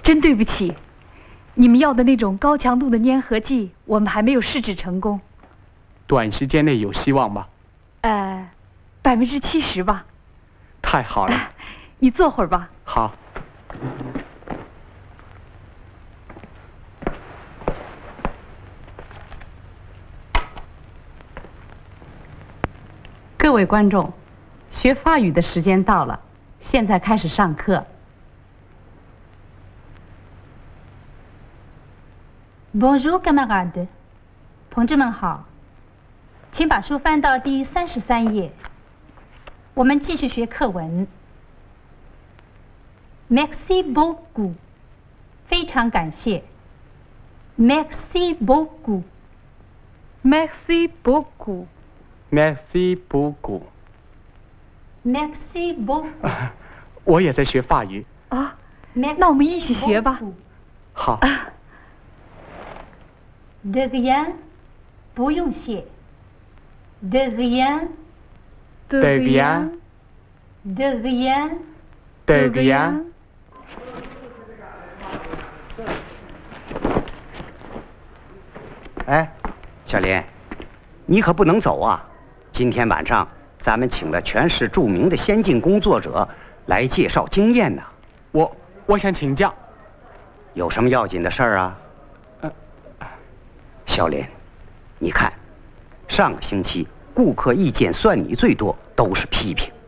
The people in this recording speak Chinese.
真对不起，你们要的那种高强度的粘合剂，我们还没有试制成功。 短时间内有希望吗 ？70%吧。 太好了。 你坐会儿吧。 好。 各位观众，学法语的时间到了，现在开始上课。 Bonjour, camarades， 同志们好，请把书翻到第33页。我们继续学课文。Merci beaucoup， 非常感谢。Merci beaucoup。 Merci beaucoup。 Merci beaucoup。 Merci beaucoup。 我也在学法语。 啊，那我们一起学吧。 好。 De rien， 不用谢。De rien。 De rien。 De rien。 De rien。 哎，小林，你可不能走啊！今天晚上咱们请了全市著名的先进工作者来介绍经验呢。 我想请假。 有什么要紧的事儿啊？小林，你看，上个星期顾客意见算你最多，都是批评。